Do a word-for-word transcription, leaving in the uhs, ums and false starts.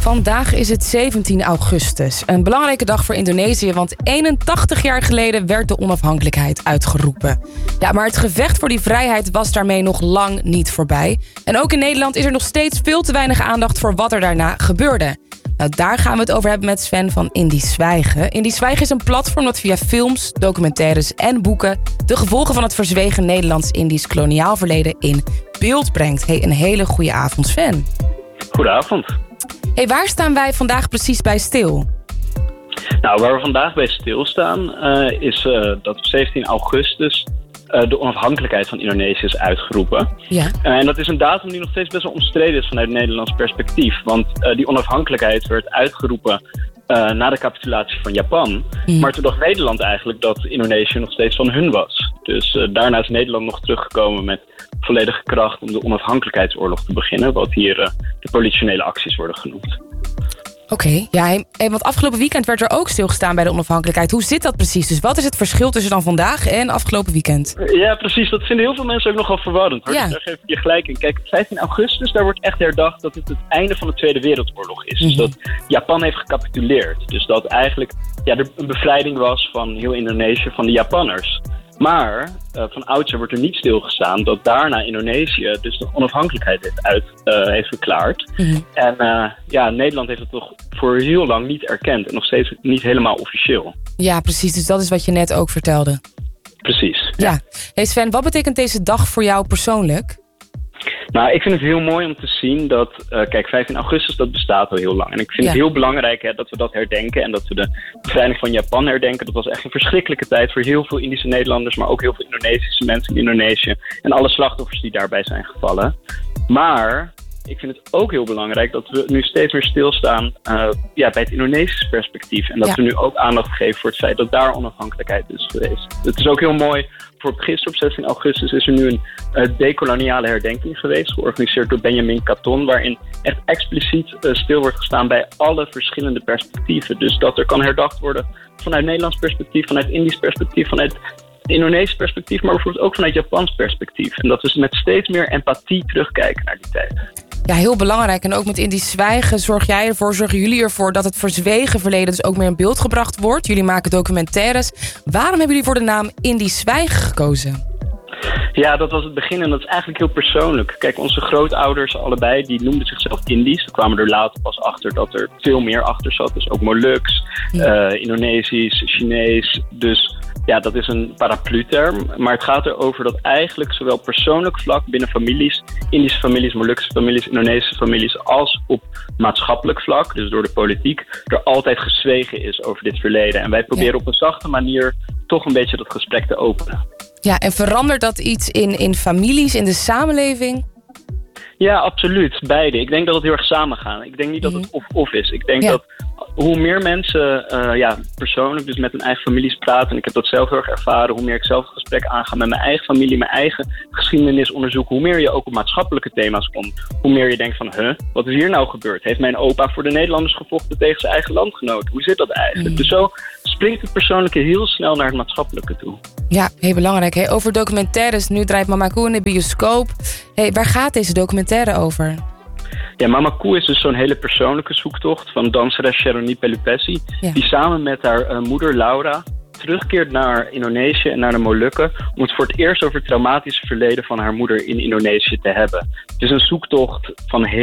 Vandaag is het zeventien augustus. Een belangrijke dag voor Indonesië, want eenentachtig jaar geleden werd de onafhankelijkheid uitgeroepen. Ja, maar het gevecht voor die vrijheid was daarmee nog lang niet voorbij. En ook in Nederland is er nog steeds veel te weinig aandacht voor wat er daarna gebeurde. Nou, daar gaan we het over hebben met Sven van Indisch Zwijgen. Indisch Zwijgen is een platform dat via films, documentaires en boeken de gevolgen van het verzwegen Nederlands-Indisch koloniaal verleden in beeld brengt. Hey, een hele goede avond, Sven. Goedenavond. Hey, waar staan wij vandaag precies bij stil? Nou, waar we vandaag bij stilstaan uh, is uh, dat op zeventien augustus uh, de onafhankelijkheid van Indonesië is uitgeroepen. Ja. Uh, en dat is een datum die nog steeds best wel omstreden is vanuit Nederlands perspectief. Want uh, die onafhankelijkheid werd uitgeroepen uh, na de capitulatie van Japan. Mm. Maar toen dacht Nederland eigenlijk dat Indonesië nog steeds van hun was. Dus uh, daarna is Nederland nog teruggekomen met volledige kracht om de onafhankelijkheidsoorlog te beginnen. Wat hier uh, de politionele acties worden genoemd. Oké, okay, ja, hey, want afgelopen weekend werd er ook stilgestaan bij de onafhankelijkheid. Hoe zit dat precies? Dus wat is het verschil tussen dan vandaag en afgelopen weekend? Ja, precies. Dat vinden heel veel mensen ook nogal verwarrend. Hoor. Ja. Daar geef ik je gelijk in. Kijk, vijftien augustus, daar wordt echt herdacht dat het het einde van de Tweede Wereldoorlog is. Mm-hmm. Dus dat Japan heeft gecapituleerd. Dus dat eigenlijk ja, er een bevrijding was van heel Indonesië van de Japanners. Maar uh, van oudsher wordt er niet stilgestaan dat daarna Indonesië dus de onafhankelijkheid heeft, uit, uh, heeft verklaard. Mm-hmm. En uh, ja, Nederland heeft het toch voor heel lang niet erkend en nog steeds niet helemaal officieel. Ja, precies. Dus dat is wat je net ook vertelde. Precies. Ja. ja. Hey Sven, wat betekent deze dag voor jou persoonlijk? Nou, ik vind het heel mooi om te zien dat, uh, kijk, vijftien augustus, dat bestaat al heel lang. En ik vind ja. het heel belangrijk hè, dat we dat herdenken en dat we de bevrijding van Japan herdenken. Dat was echt een verschrikkelijke tijd voor heel veel Indische Nederlanders, maar ook heel veel Indonesische mensen in Indonesië. En alle slachtoffers die daarbij zijn gevallen. Maar ik vind het ook heel belangrijk dat we nu steeds meer stilstaan uh, ja, bij het Indonesisch perspectief. En dat ja. we nu ook aandacht geven voor het feit dat daar onafhankelijkheid is geweest. Het is ook heel mooi. Voor gisteren op zestien augustus is er nu een uh, dekoloniale herdenking geweest, georganiseerd door Benjamin Katon, waarin echt expliciet uh, stil wordt gestaan bij alle verschillende perspectieven. Dus dat er kan herdacht worden vanuit Nederlands perspectief, vanuit Indisch perspectief, vanuit Indonesisch perspectief, maar bijvoorbeeld ook vanuit Japans perspectief. En dat we met steeds meer empathie terugkijken naar die tijd. Ja, heel belangrijk. En ook met Indisch Zwijgen zorg jij ervoor, zorgen jullie ervoor dat het verzwegen verleden dus ook meer in beeld gebracht wordt. Jullie maken documentaires. Waarom hebben jullie voor de naam Indisch Zwijgen gekozen? Ja, dat was het begin en dat is eigenlijk heel persoonlijk. Kijk, onze grootouders allebei, die noemden zichzelf Indisch. We kwamen er later pas achter dat er veel meer achter zat. Dus ook Moluks, ja. uh, Indonesisch, Chinees. Dus ja, dat is een paraplu-term. Maar het gaat erover dat eigenlijk zowel persoonlijk vlak binnen families, Indische families, Molukse families, Indonesische families, als op maatschappelijk vlak, dus door de politiek, er altijd gezwegen is over dit verleden. En wij proberen ja. op een zachte manier toch een beetje dat gesprek te openen. Ja, en verandert dat iets in, in families, in de samenleving? Ja, absoluut. Beide. Ik denk dat het heel erg samengaan. Ik denk niet dat het of-of is. Ik denk ja. dat hoe meer mensen uh, ja, persoonlijk dus met hun eigen families praten, en ik heb dat zelf heel erg ervaren, hoe meer ik zelf het gesprek aanga met mijn eigen familie, mijn eigen geschiedenis onderzoeken, hoe meer je ook op maatschappelijke thema's komt. Hoe meer je denkt van, huh, wat is hier nou gebeurd? Heeft mijn opa voor de Nederlanders gevochten tegen zijn eigen landgenoten? Hoe zit dat eigenlijk? Mm. Dus zo springt het persoonlijke heel snel naar het maatschappelijke toe. Ja, heel belangrijk. Hey, over documentaires. Nu draait Mama Koe in de bioscoop. Hey, waar gaat deze documentaire over? Ja, Mama Koe is dus zo'n hele persoonlijke zoektocht van danseres Sheroni Pelupesi. Ja. Die samen met haar uh, moeder Laura terugkeert naar Indonesië en naar de Molukken om het voor het eerst over het traumatische verleden van haar moeder in Indonesië te hebben. Het is een zoektocht van